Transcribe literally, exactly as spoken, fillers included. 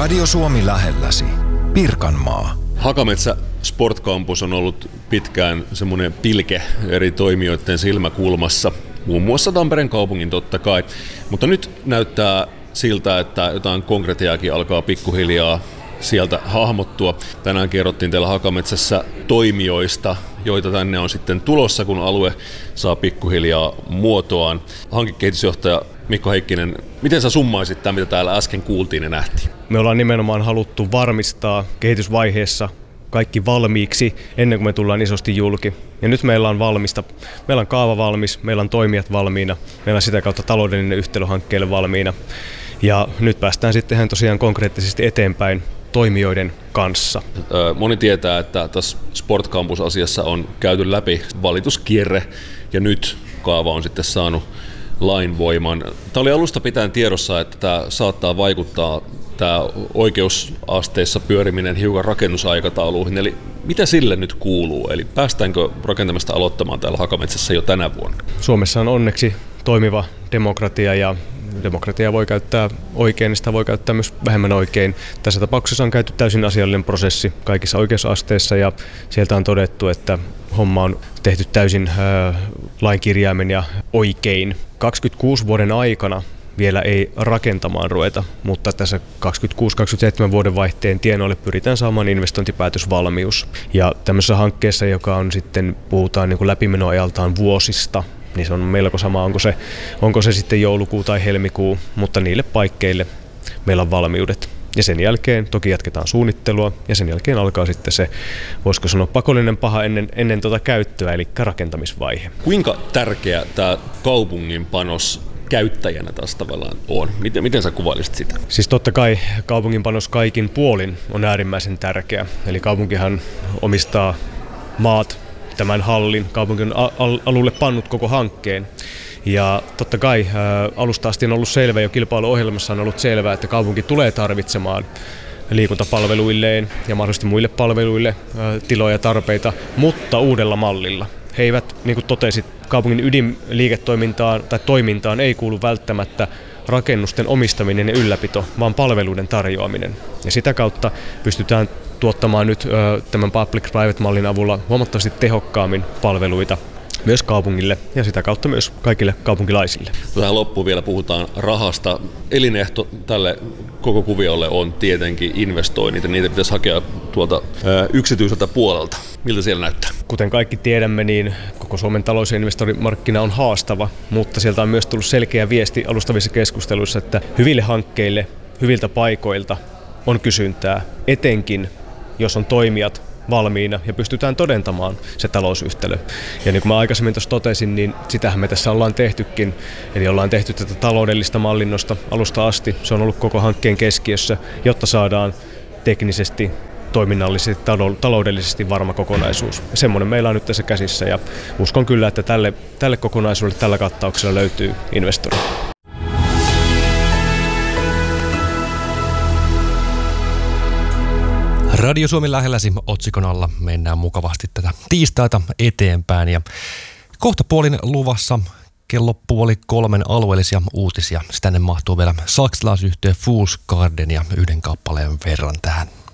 Radio Suomi lähelläsi. Pirkanmaa. Hakametsä Sport Campus on ollut pitkään semmoinen pilke eri toimijoiden silmäkulmassa, muun muassa Tampereen kaupungin totta kai. Mutta nyt näyttää siltä, että jotain konkretiaakin alkaa pikkuhiljaa sieltä hahmottua. Tänään kerrottiin teillä Hakametsässä toimijoista, joita tänne on sitten tulossa, kun alue saa pikkuhiljaa muotoaan. Hankekehitysjohtaja Mikko Heikkinen, miten sä summaisit tämän, mitä täällä äsken kuultiin ja nähtiin? Me ollaan nimenomaan haluttu varmistaa kehitysvaiheessa kaikki valmiiksi ennen kuin me tullaan isosti julki. Ja nyt meillä on valmista. Meillä on kaava valmis, meillä on toimijat valmiina, meillä on sitä kautta taloudellinen yhtälö hankkeelle valmiina. Ja nyt päästään sitten ihan tosiaan konkreettisesti eteenpäin toimijoiden kanssa. Moni tietää, että tässä Sport Campus-asiassa on käyty läpi valituskierre ja nyt kaava on sitten saanut lainvoiman. Tämä oli alusta pitäen tiedossa, että tämä saattaa vaikuttaa tämä oikeusasteissa pyöriminen hiukan rakennusaikatauluihin. Eli mitä sille nyt kuuluu? Eli päästäänkö rakentamista aloittamaan täällä Hakametsässä jo tänä vuonna? Suomessa on onneksi toimiva demokratia ja demokratia voi käyttää oikein, niin sitä voi käyttää myös vähemmän oikein. Tässä tapauksessa on käyty täysin asiallinen prosessi kaikissa oikeusasteissa ja sieltä on todettu, että homma on tehty täysin äh, lainkirjaimen ja oikein. kaksikymmentäkuusi vuoden aikana vielä ei rakentamaan ruveta, mutta tässä kaksikymmentäkuusi kaksikymmentäseitsemän vuoden vaihteen tienoille pyritään saamaan investointipäätösvalmius. Ja tämmöisessä hankkeessa, joka on sitten, puhutaan niin kuin läpimenoajaltaan vuosista, niin se on melko sama, onko se, onko se sitten joulukuu tai helmikuu, mutta niille paikkeille meillä on valmiudet. Ja sen jälkeen toki jatketaan suunnittelua ja sen jälkeen alkaa sitten se, voisiko sanoa, pakollinen paha ennen, ennen tuota käyttöä, eli rakentamisvaihe. Kuinka tärkeä tämä kaupungin panos käyttäjänä taas tavallaan on? Miten, miten sä kuvailisit sitä? Siis totta kai kaupungin panos kaikin puolin on äärimmäisen tärkeä. Eli kaupunkihan omistaa maat, tämän hallin, kaupunki on alulle pannut koko hankkeen. Ja totta kai ää, alusta asti on ollut selvä, jo kilpailuohjelmassa on ollut selvää, että kaupunki tulee tarvitsemaan liikuntapalveluilleen ja mahdollisesti muille palveluille ää, tiloja ja tarpeita, mutta uudella mallilla. He eivät, niin kuin totesit, kaupungin ydinliiketoimintaan tai toimintaan ei kuulu välttämättä rakennusten omistaminen ja ylläpito, vaan palveluiden tarjoaminen. Ja sitä kautta pystytään tuottamaan nyt ö, tämän public-private-mallin avulla huomattavasti tehokkaammin palveluita myös kaupungille ja sitä kautta myös kaikille kaupunkilaisille. Tähän loppuun vielä puhutaan rahasta. Elinehto tälle koko kuviolle on tietenkin investoinnit ja niitä pitäisi hakea tuolta ö, yksityiseltä puolelta. Miltä siellä näyttää? Kuten kaikki tiedämme, niin koko Suomen talous- ja investointimarkkina on haastava, mutta sieltä on myös tullut selkeä viesti alustavissa keskusteluissa, että hyville hankkeille, hyviltä paikoilta on kysyntää, etenkin jos on toimijat valmiina ja pystytään todentamaan se talousyhtälö. Ja niin kuin mä aikaisemmin tuossa totesin, niin sitähän me tässä ollaan tehtykin. Eli ollaan tehty tätä taloudellista mallinnosta alusta asti. Se on ollut koko hankkeen keskiössä, jotta saadaan teknisesti, toiminnallisesti, taloudellisesti varma kokonaisuus. Ja semmoinen meillä on nyt tässä käsissä ja uskon kyllä, että tälle, tälle kokonaisuudelle, tällä kattauksella löytyy investori. Radio Suomi lähelläsi otsikon alla mennään mukavasti tätä tiistaita eteenpäin ja kohta puolin luvassa kello puoli kolmen alueellisia uutisia. Tänne mahtuu vielä saksalaisyhtiö Fools Garden ja yhden kappaleen verran tähän.